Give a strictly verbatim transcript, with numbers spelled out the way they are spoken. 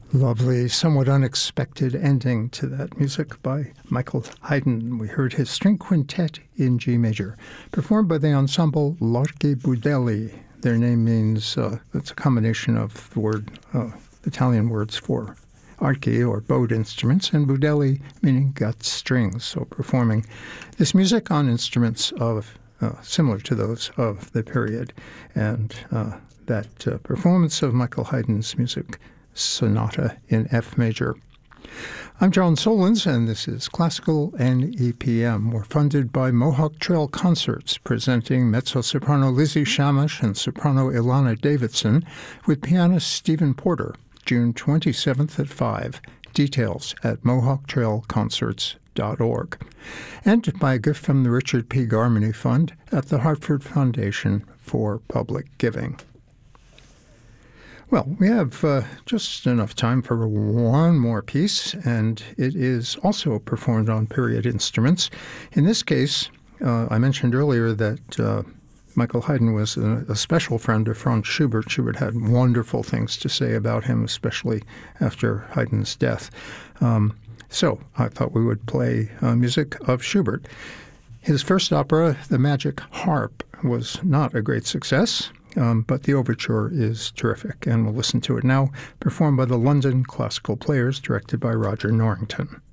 Lovely, somewhat unexpected ending to that music by Michael Haydn. We heard his string quintet in G major, performed by the ensemble L'Arche Budelli. Their name means, uh, it's a combination of the word, uh, Italian words for archi or bowed instruments, and budelli meaning gut strings. So performing this music on instruments of uh, similar to those of the period. And uh, that uh, performance of Michael Haydn's music Sonata in F major. I'm John Solons, and this is Classical N E P M. We're funded by Mohawk Trail Concerts, presenting mezzo-soprano Lizzie Shamash and soprano Ilana Davidson with pianist Stephen Porter, June twenty-seventh at five. Details at mohawk trail concerts dot org. And by a gift from the Richard P. Garmany Fund at the Hartford Foundation for Public Giving. Well, we have uh, just enough time for one more piece, and it is also performed on period instruments. In this case, uh, I mentioned earlier that uh, Michael Haydn was a, a special friend of Franz Schubert. Schubert had wonderful things to say about him, especially after Haydn's death. Um, so I thought we would play uh, music of Schubert. His first opera, The Magic Harp, was not a great success. Um, but the overture is terrific, and we'll listen to it now, performed by the London Classical Players, directed by Roger Norrington.